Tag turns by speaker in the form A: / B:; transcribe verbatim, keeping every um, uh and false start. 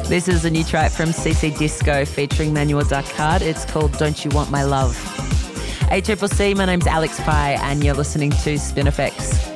A: This is a new track from C C Disco featuring Manuel Ducard. It's called Don't You Want My Love. A C C C, my name's Alex Pye and you're listening to Spin Effects.